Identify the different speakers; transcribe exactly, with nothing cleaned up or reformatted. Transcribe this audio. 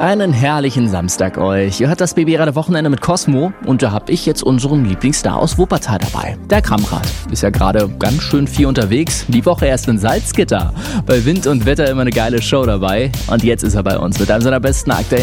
Speaker 1: Einen herrlichen Samstag euch. Ihr hört das B B-Radio Wochenende mit Cosmo und da hab ich jetzt unseren Lieblingsstar aus Wuppertal dabei. Der Kamprad ist ja gerade ganz schön viel unterwegs. Die Woche erst in Salzgitter. Bei Wind und Wetter immer eine geile Show dabei. Und jetzt ist er bei uns mit einem seiner besten aktuellen